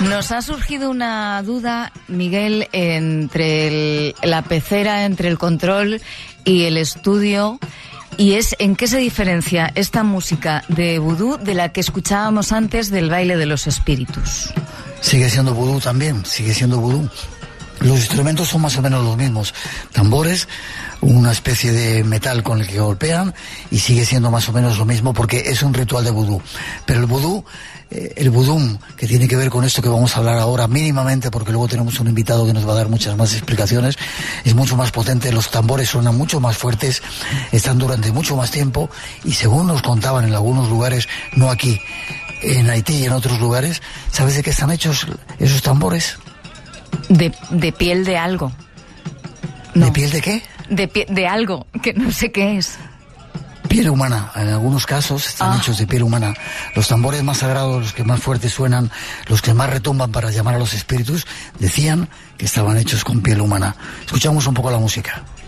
Nos ha surgido una duda, Miguel, entre la pecera, entre el control y el estudio, y es en qué se diferencia esta música de vudú de la que escuchábamos antes del baile de los espíritus. Sigue siendo vudú también, sigue siendo vudú. Los instrumentos son más o menos los mismos. Tambores, una especie de metal con el que golpean, y sigue siendo más o menos lo mismo porque es un ritual de vudú. Pero el vudú, el vudú, que tiene que ver con esto que vamos a hablar ahora mínimamente, porque luego tenemos un invitado que nos va a dar muchas más explicaciones, es mucho más potente. Los tambores suenan mucho más fuertes, están durante mucho más tiempo, y según nos contaban en algunos lugares, no aquí, en Haití y en otros lugares, ¿sabes de qué están hechos esos tambores? De piel de algo. No. ¿De piel de qué? De algo, que no sé qué es. Piel humana, en algunos casos están hechos de piel humana. Los tambores más sagrados, los que más fuertes suenan, los que más retumban para llamar a los espíritus, decían que estaban hechos con piel humana. Escuchamos un poco la música.